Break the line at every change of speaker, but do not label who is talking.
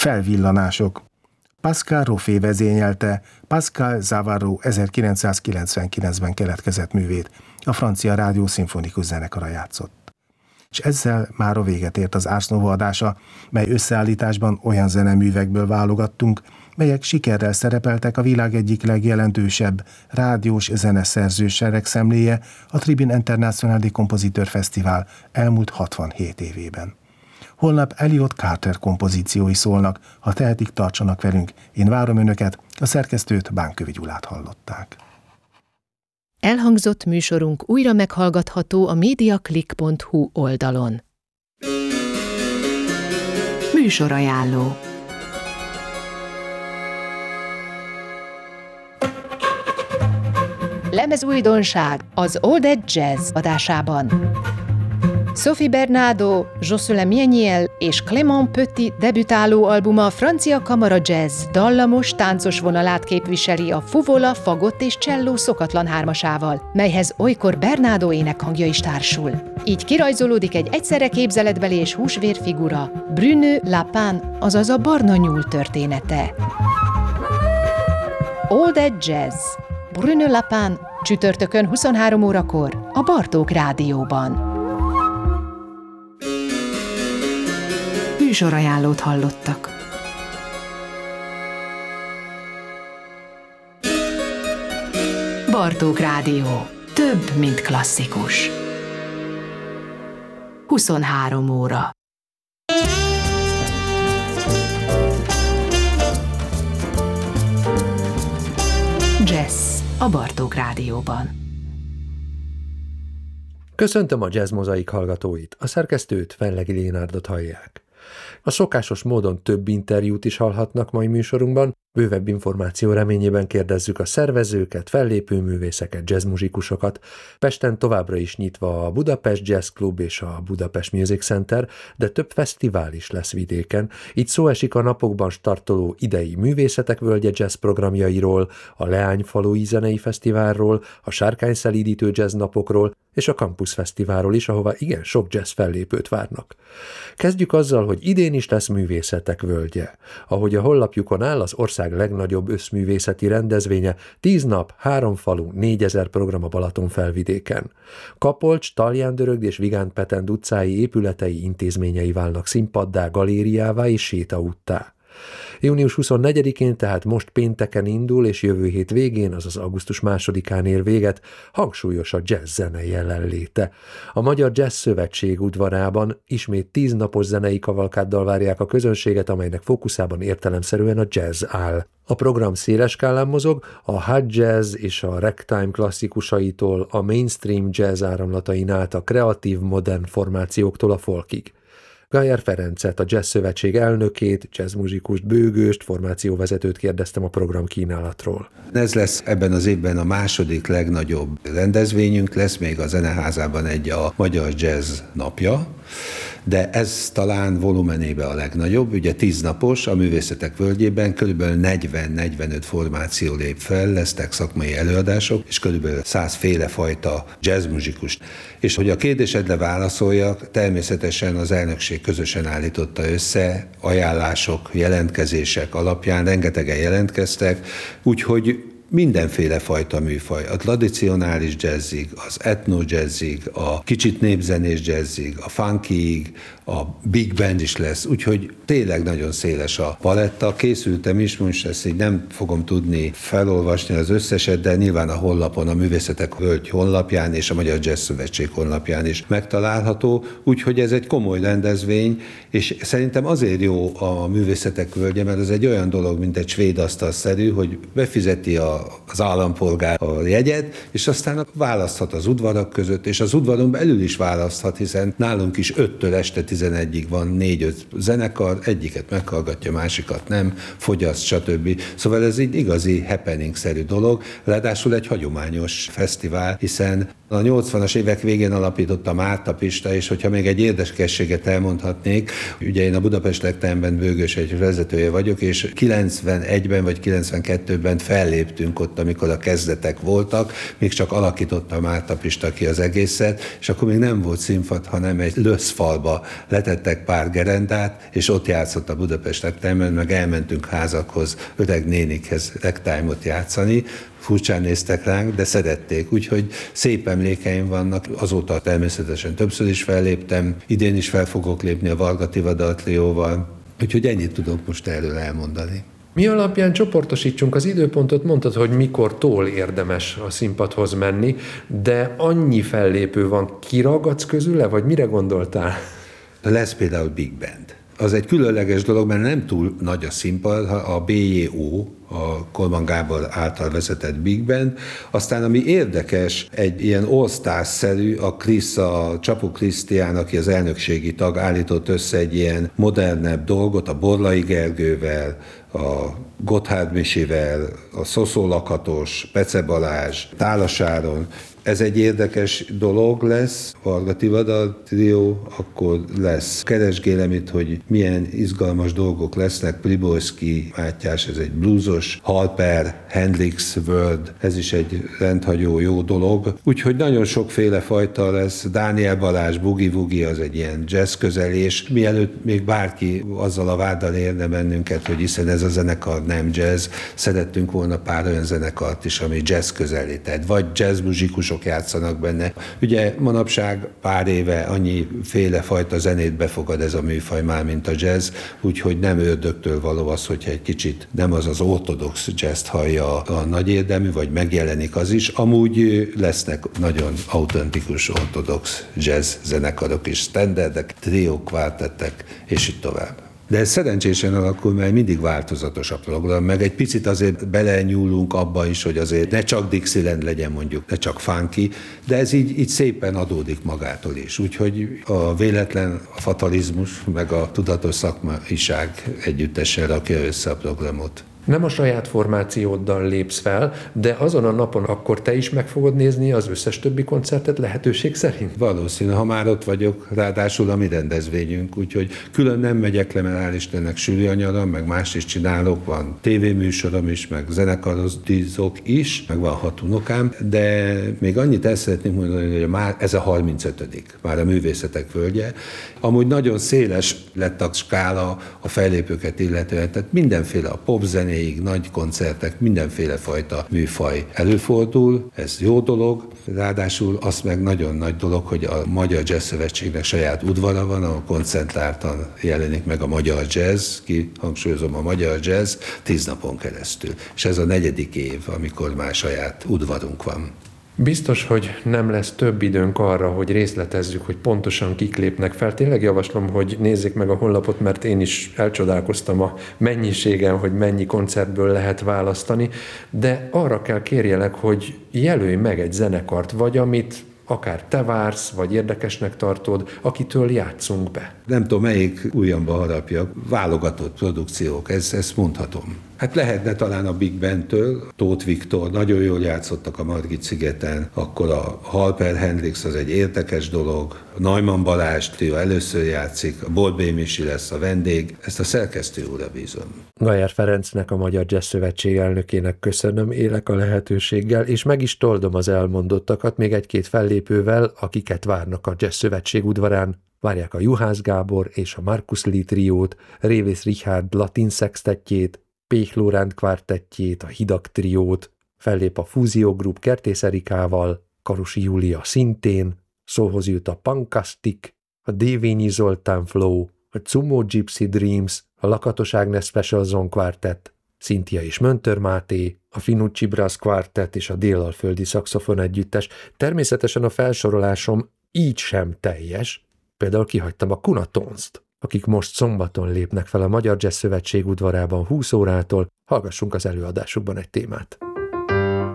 Felvillanások. Pascal Roffé vezényelte Pascal Zavarro 1999-ben keletkezett művét, a francia rádió szimfonikus zenekara játszott. És ezzel már a véget ért az Ars Nova adása, mely összeállításban olyan zeneművekből válogattunk, melyek sikerrel szerepeltek a világ egyik legjelentősebb rádiós zeneszerző seregszemléje, a Tribune International de Compositeur Fesztivál elmúlt 67 évében. Holnap Elliot Carter kompozíciói szólnak, ha tehetik, tartsanak velünk. Én várom önöket, a szerkesztőt, Bánkövi Gyulát hallották.
Elhangzott műsorunk újra meghallgatható a mediaclick.hu oldalon. Műsorajánló. Lemezújdonság az All That Jazz adásában. Sophie Bernardo, Jocelyn Mieniel és Clément Petit debütáló albuma a francia kamara jazz dallamos, táncos vonalát képviseli a fuvola, fagott és cselló szokatlan hármasával, melyhez olykor Bernardo énekhangja is társul. Így kirajzolódik egy egyszerre képzeletbeli és húsvér figura, Bruno Lapin, azaz a barna nyúl története. All That Jazz, Bruno Lapin, csütörtökön 23 órakor a Bartók Rádióban. Műsorajánlót hallottak. Bartók Rádió. Több, mint klasszikus. 23 óra. Jazz a Bartók Rádióban.
Köszöntöm a Jazz Mozaik hallgatóit, a szerkesztőt, Fenlegi Lénárdot hallják. A szokásos módon több interjút is hallhatnak mai műsorunkban, bővebb információ reményében kérdezzük a szervezőket, fellépő művészeket, jazzmuzsikusokat. Pesten továbbra is nyitva a Budapest Jazz Club és a Budapest Music Center, de több fesztivál is lesz vidéken. Itt szó esik a napokban startoló idei Művészetek Völgye jazz programjairól, a Leányfalui Zenei Fesztiválról, a Sárkányszelídítő jazz napokról és a Campus Fesztiválról is, ahova igen sok jazz fellépőt várnak. Kezdjük azzal, hogy idén is lesz Művészetek Völgye. Ahogy a honlapjukon áll, az ország legnagyobb összművészeti rendezvénye, 10 nap, 3 falu, 4000 program a Balatonfelvidéken. Kapolcs, Taljándörögd és Vigánt Petend utcái épületei, intézményei válnak színpaddá, galériává és sétaúttá. Június 24-én, tehát most pénteken indul, és jövő hét végén, azaz augusztus 2-án ér véget, hangsúlyos a jazz zene jelenléte. A Magyar Jazz Szövetség udvarában ismét 10 napos zenei kavalkáddal várják a közönséget, amelynek fókuszában értelemszerűen a jazz áll. A program széles skálán mozog, a hard jazz és a ragtime klasszikusaitól, a mainstream jazz áramlatain át a kreatív modern formációktól a folkig. Gájer Ferencet, a Jazz Szövetség elnökét, jazzmuzsikust, bőgőst, formációvezetőt kérdeztem a program kínálatról.
Ez lesz ebben az évben a második legnagyobb rendezvényünk, lesz még a Zeneházában a Magyar Jazz napja, de ez talán volumenében a legnagyobb, ugye 10 napos, a Művészetek Völgyében körülbelül 40-45 formáció lép fel, lesznek szakmai előadások, és körülbelül 100 fajta jazzmuzsikus. És hogy a kérdésedre válaszoljak, természetesen az elnökség közösen állította össze, ajánlások, jelentkezések alapján rengetegen jelentkeztek, úgyhogy mindenféle fajta műfaj, a tradicionális jazzig, az etno jazzig, a kicsit népzenés jazzig, a funkyig, a big band is lesz, úgyhogy tényleg nagyon széles a paletta. Készültem is, most ezt így nem fogom tudni felolvasni az összeset, de nyilván a honlapon, a Művészetek Völgy honlapján és a Magyar Jazz Szövetség honlapján is megtalálható, úgyhogy ez egy komoly rendezvény, és szerintem azért jó a Művészetek Völgye, mert ez egy olyan dolog, mint egy svéd asztalszerű, hogy befizeti az állampolgár a jegyet, és aztán választhat az udvarak között, és az udvaron belül is választhat, hiszen nálunk is 5-től este 11-ig van 4-5 zenekar, egyiket meghallgatja, másikat nem, fogyaszt, stb. Szóval ez egy igazi happening-szerű dolog, ráadásul egy hagyományos fesztivál, hiszen a 80-as évek végén alapította Márta Pista, és hogyha még egy érdekességet elmondhatnék, ugye én a Budapest Legtájmben bőgős egy vezetője vagyok, és 91-ben vagy 92-ben felléptünk ott, amikor a kezdetek voltak, még csak alakította Márta Pista ki az egészet, és akkor még nem volt színpad, hanem egy löszfalba letettek pár gerendát, és ott játszott a Budapest Ragtime-en, meg elmentünk házakhoz, öreg nénikhez ragtime-ot játszani, furcsán néztek ránk, de szerették, úgyhogy szép emlékeim vannak. Azóta természetesen többször is felléptem, idén is fel fogok lépni a Varga Tivadar trióval, úgyhogy ennyit tudok most erről elmondani.
Mi alapján csoportosítsunk az időpontot? Mondtad, hogy mikortól érdemes a színpadhoz menni, de annyi fellépő van, kiragadsz közüle, vagy mire gondoltál?
Lesz például Big Band. Az egy különleges dolog, mert nem túl nagy a színpad, a BJO, a Kolman Gábor által vezetett Big Band. Aztán ami érdekes, egy ilyen all-stars-szerű, a Csapó Krisztián, aki az elnökségi tag, állított össze egy ilyen modernebb dolgot, a Borlai Gergővel, a Gotthárd Misivel, a Szoszó Lakatos, Pece Balázs, Tálas Áron. Ez egy érdekes dolog lesz, Varga Tivadar trió, akkor lesz. Keresgélem itt, hogy milyen izgalmas dolgok lesznek. Pribojszky Mátyás, ez egy bluesos, Halper, Hendrix World, ez is egy rendhagyó jó dolog. Úgyhogy nagyon sokféle fajta lesz. Dániel Balázs, Boogie Woogie, az egy ilyen jazz közelés. Mielőtt még bárki azzal a váddal érne bennünket, hogy hiszen ez a zenekar nem jazz, szerettünk volna pár olyan zenekart is, ami jazz közelé, tehát vagy jazz muzsikusok játszanak benne. Ugye manapság pár éve annyi fajta zenét befogad ez a műfaj már, mint a jazz, úgyhogy nem ördögtől való az, hogyha egy kicsit nem az ortodox jazzt hallja a nagy érdemű, vagy megjelenik az is. Amúgy lesznek nagyon autentikus ortodox jazz zenekarok is, standardek, triók, kvártettek, és így tovább. De ez szerencsésen alakul, mert mindig változatos a program, meg egy picit azért belenyúlunk abba is, hogy azért ne csak Dixieland legyen mondjuk, ne csak funky, de ez így szépen adódik magától is. Úgyhogy a véletlen, a fatalizmus, meg a tudatos szakmaiság együttesen rakja össze a programot.
Nem a saját formációddal lépsz fel, de azon a napon akkor te is meg fogod nézni az összes többi koncertet lehetőség szerint?
Valószínű, ha már ott vagyok, ráadásul a mi rendezvényünk, úgyhogy külön nem megyek le, mert hál' Istennek süli a nyaram, meg más is csinálok, van tévéműsorom is, meg zenekarozok is, meg van 6 unokám, de még annyit el szeretném mondani, hogy már ez a 35. már a Művészetek Völgye. Amúgy nagyon széles lett a skála a fellépőket illetően, tehát mindenféle a popzenéig, nagy koncertek, mindenféle fajta műfaj előfordul, ez jó dolog, ráadásul az meg nagyon nagy dolog, hogy a Magyar Jazz Szövetségnek saját udvara van, ahol koncentráltan jelenik meg a magyar jazz, kihangsúlyozom a magyar jazz, 10 napon keresztül. És ez a 4. év, amikor már saját udvarunk van.
Biztos, hogy nem lesz több időnk arra, hogy részletezzük, hogy pontosan kik lépnek fel. Tényleg javaslom, hogy nézzék meg a honlapot, mert én is elcsodálkoztam a mennyiségen, hogy mennyi koncertből lehet választani, de arra kell kérjelek, hogy jelölj meg egy zenekart, vagy amit akár te vársz, vagy érdekesnek tartod, akitől játszunk be.
Nem tudom, melyik ujjamba harapjak, válogatott produkciók, ezt mondhatom. Hát lehetne talán a Big Bandtől, Tóth Viktor, nagyon jól játszottak a Margit-szigeten, akkor a Halper Hendrix az egy érdekes dolog, Neumann Balázs trio először játszik, a Borbély Misi lesz a vendég, ezt a szerkesztő úrra bízom.
Gajer Ferencnek, a Magyar Jazz Szövetség elnökének köszönöm, élek a lehetőséggel, és meg is toldom az elmondottakat még 1-2 fellépővel, akiket várnak a Jazz Szövetség udvarán. Várják a Juhász Gábor és a Markus Lee triót, Révész Richárd latin szextettjét, Péh Lóránt kvártettjét, a Hidak triót, fellép a Fúzió Group Kertész Erikával, Karosi Júlia szintén, szóhoz jut a Pankasztik, a Dévényi Zoltán Flow, a Cumo Gypsy Dreams, a Lakatos Ágnes Special Zone Quartet, Cynthia és Möntör Máté, a Finucci Brass Quartet és a Délalföldi Szaxofon Együttes. Természetesen a felsorolásom így sem teljes, például kihagytam a Kunatonszt, akik most szombaton lépnek fel a Magyar Jazz Szövetség udvarában 20 órától. Hallgassunk az előadásukban egy témát.